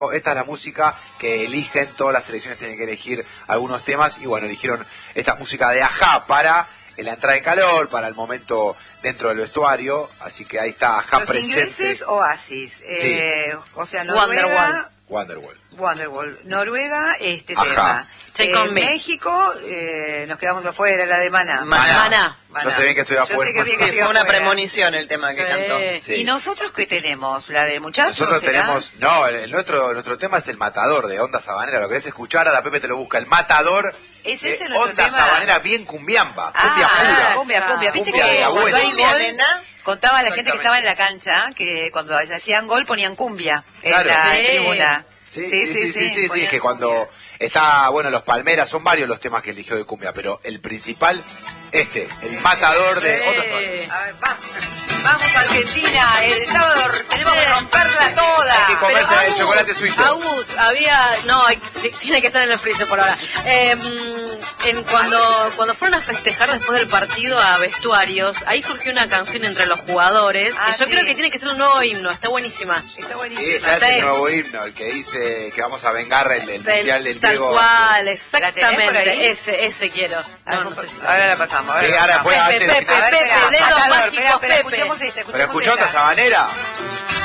Esta es la música que eligen, todas las selecciones tienen que elegir algunos temas y bueno, eligieron esta música de Ajá para la entrada en calor, para el momento dentro del vestuario, así que ahí está Ajá presente. Los ingleses Oasis, sí. O sea, Noruega, Wonderwall. Noruega, este Ajá. tema. México, nos quedamos afuera, la de Maná. Maná. Yo sé bien que estoy afuera. Yo sé que bien que estoy fue una afuera. premonición el tema que cantó. Sí. ¿Y nosotros qué tenemos? ¿La de muchachos? Nosotros ¿será? tenemos, no, nuestro tema es el Matador de Onda Sabanera. Lo querés escuchar, a la Pepe te lo busca. El Matador ¿Es ese de nuestro Onda tema? Sabanera, bien cumbiamba, cumbia pura. Cumbia. Viste Cumbia de que abuelo. cuando hay gol, contaba a la gente que Exactamente. estaba en la cancha que cuando hacían gol ponían cumbia en Claro. la Sí. tribuna. Sí, ponían que cuando cumbia. está, bueno, los Palmeras, son varios los temas que eligió de cumbia, pero el principal, el Matador de Onda Sabanera. A ver, vamos Argentina, el sábado tenemos que romperla toda. Hay que comerse Pero, el chocolate suizo. Agus, tiene que estar en el freezer por ahora. Cuando fueron a festejar después del partido a vestuarios, ahí surgió una canción entre los jugadores, que yo creo que tiene que ser un nuevo himno, está buenísima. Está Sí, buenísimo. ya es el nuevo himno, el que dice que vamos a vengar el mundial del Tal Diego. cual, ¿La tenés por exactamente, ahí? ese quiero. No sé si- Ahora la pasamos. Sí, ahora después, Pepe, antes del Pepe, final. Pepe, dedos mágicos, Pepe. Escuchemos esta. Pero escuchó Onda Sabanera.